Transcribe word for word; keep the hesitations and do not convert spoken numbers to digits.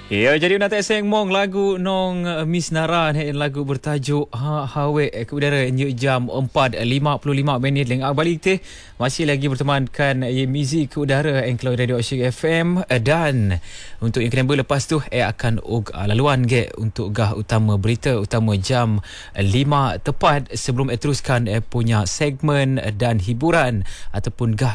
Ya, jadi nak seng mong lagu nong uh, Miss Nara ni lagu bertajuk Ha Hawe ke udara nyuk jam empat lima puluh lima minit leng balik teh masih lagi bertemankan uh, muzik ke udara Engklau Radio Asyik F M uh, dan untuk yang kena lepas tu eh akan og uh, laluan ke untuk gah utama berita utama jam uh, lima tepat sebelum eh, teruskan eh, punya segmen uh, dan hiburan ataupun gah